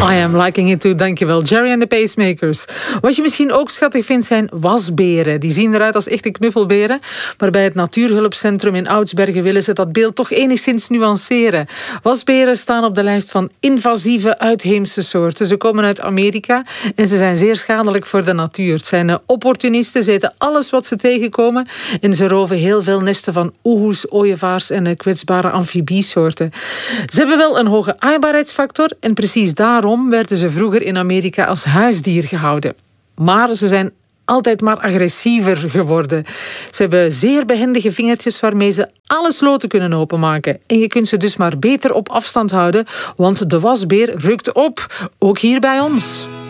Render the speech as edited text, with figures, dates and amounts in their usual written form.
I am liking it too, dankjewel. Jerry and the Pacemakers. Wat je misschien ook schattig vindt zijn wasberen. Die zien eruit als echte knuffelberen. Maar bij het Natuurhulpcentrum in Oudsbergen willen ze dat beeld toch enigszins nuanceren. Wasberen staan op de lijst van invasieve uitheemse soorten. Ze komen uit Amerika en ze zijn zeer schadelijk voor de natuur. Het zijn opportunisten, ze eten alles wat ze tegenkomen. En ze roven heel veel nesten van oehoes, ooievaars en kwetsbare amfibiesoorten. Ze hebben wel een hoge aaibaarheidsfactor en precies daarom werden ze vroeger in Amerika als huisdier gehouden. Maar ze zijn altijd maar agressiever geworden. Ze hebben zeer behendige vingertjes waarmee ze alle sloten kunnen openmaken. En je kunt ze dus maar beter op afstand houden, want de wasbeer rukt op, ook hier bij ons.